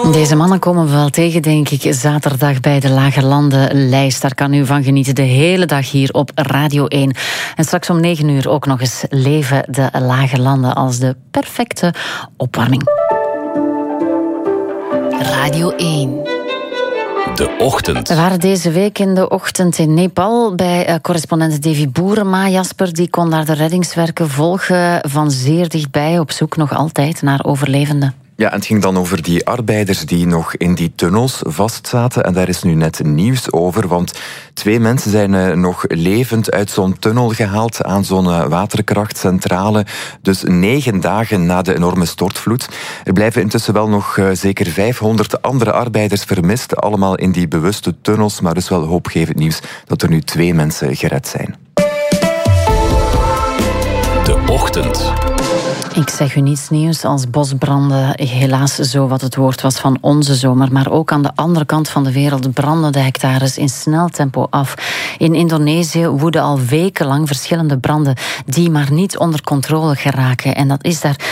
Deze mannen komen we wel tegen, denk ik, zaterdag bij de Lagerlanden-lijst. Daar kan u van genieten de hele dag hier op Radio 1. En straks om 9:00 ook nog eens Leven de Lagerlanden als de perfecte opwarming. Radio 1. De ochtend. We waren deze week in de ochtend in Nepal bij correspondent Davy Boerema. Jasper, die kon daar de reddingswerken volgen van zeer dichtbij, op zoek nog altijd naar overlevenden. Ja, en het ging dan over die arbeiders die nog in die tunnels vastzaten. En daar is nu net nieuws over, want 2 mensen zijn nog levend uit zo'n tunnel gehaald aan zo'n waterkrachtcentrale. Dus 9 dagen na de enorme stortvloed. Er blijven intussen wel nog zeker 500 andere arbeiders vermist. Allemaal in die bewuste tunnels, maar dus wel hoopgevend nieuws dat er nu 2 mensen gered zijn. De ochtend. Ik zeg u niets nieuws als bosbranden, helaas zo wat het woord was van onze zomer. Maar ook aan de andere kant van de wereld branden de hectares in snel tempo af. In Indonesië woeden al wekenlang verschillende branden die maar niet onder controle geraken. En dat is daar